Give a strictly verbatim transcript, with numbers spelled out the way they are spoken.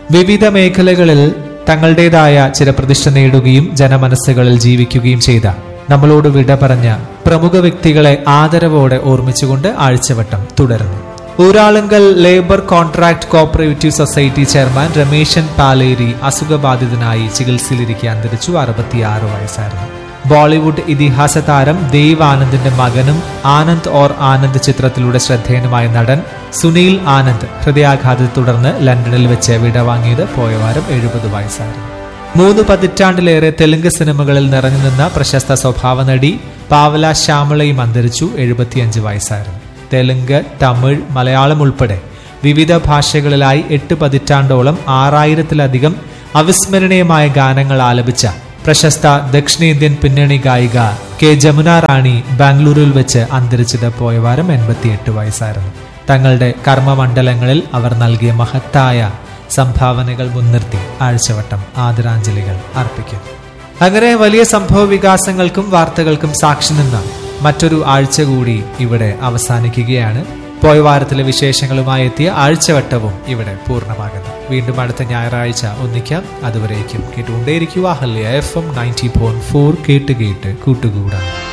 വിവിധ മേഖലകളിൽ തങ്ങളുടേതായ ചിരപ്രതിഷ്ഠ നേടുകയും ജനമനസ്സുകളിൽ ജീവിക്കുകയും ചെയ്ത നമ്മളോട് വിട പറഞ്ഞ പ്രമുഖ വ്യക്തികളെ ആദരവോടെ ഓർമ്മിച്ചുകൊണ്ട് ആഴ്ചവട്ടം തുടരുന്നു. Uralungal labour contract cooperative society chairman Rameshan Paleri അസുഖബാധിതനായി ചികിത്സയിലിരിക്കെ അന്തരിച്ചു. അറുപത്തിയാറ് വയസ്സായിരുന്നു. ബോളിവുഡ് ഇതിഹാസ താരം ദേവ് ആനന്ദിന്റെ മകനും ആനന്ദ് ഓർ ആനന്ദ് ചിത്രത്തിലൂടെ ശ്രദ്ധേയനുമായ നടൻ സുനിൽ ആനന്ദ് ഹൃദയാഘാതത്തെ തുടർന്ന് ലണ്ടനിൽ വെച്ച് വിടവാങ്ങിയത് പോയ വാരം എഴുപത് വയസ്സായിരുന്നു. മൂന്ന് പതിറ്റാണ്ടിലേറെ തെലുങ്ക് സിനിമകളിൽ നിറഞ്ഞു നിന്ന പ്രശസ്ത സ്വഭാവ നടി പാവല ശ്യാമളയും അന്തരിച്ചു. എഴുപത്തിയഞ്ച് വയസ്സായിരുന്നു. തെലുങ്ക്, തമിഴ്, മലയാളം ഉൾപ്പെടെ വിവിധ ഭാഷകളിലായി എട്ട് പതിറ്റാണ്ടോളം ആറായിരത്തിലധികം അവിസ്മരണീയമായ ഗാനങ്ങൾ ആലപിച്ച പ്രശസ്ത ദക്ഷിണേന്ത്യൻ പിന്നണി ഗായിക കെ ജമുന റാണി ബാംഗ്ലൂരിൽ വെച്ച് അന്തരിച്ചത് പോയ വാരം എൺപത്തിയെട്ട് വയസ്സായിരുന്നു. തങ്ങളുടെ കർമ്മമണ്ഡലങ്ങളിൽ അവർ നൽകിയ മഹത്തായ സംഭാവനകൾ മുൻനിർത്തി ആഴ്ചവട്ടം ആദരാഞ്ജലികൾ അർപ്പിക്കുന്നു. അങ്ങനെ വലിയ സംഭവ വികാസങ്ങൾക്കും വാർത്തകൾക്കും സാക്ഷി നിന്ന മറ്റൊരു ആഴ്ച കൂടി ഇവിടെ അവസാനിക്കുകയാണ്. പോയ വാരത്തിലെ വിശേഷങ്ങളുമായി എത്തിയ ആഴ്ചവട്ടവും ഇവിടെ പൂർണ്ണമാകുന്നു. വീണ്ടും അടുത്ത ഞായറാഴ്ച ഒന്നിക്കാം. അതുവരേക്കും കേട്ടുകൊണ്ടേയിരിക്കുക. Ahalya F M ninety point four കേട്ട് കേട്ട് കൂട്ടുകൂടാം.